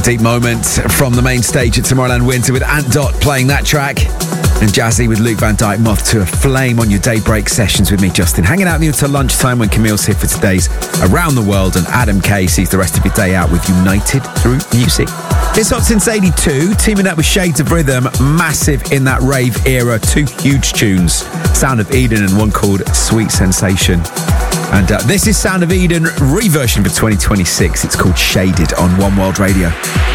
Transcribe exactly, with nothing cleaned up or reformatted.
deep moment from the main stage at Tomorrowland Winter with Ant Dot playing that track. And Jazzy with Luke Van Dyke, Moth to a Flame on your daybreak sessions with me, Justin. Hanging out with you until lunchtime when Camille's here for today's Around the World, and Adam Kay sees the rest of your day out with United Through Music. It's hot since eighty-two, teaming up with Shades of Rhythm, massive in that rave era. Two huge tunes, Sound of Eden and one called Sweet Sensation. And uh, this is Sound of Eden reversion for twenty twenty-six. It's called Shaded on One World Radio.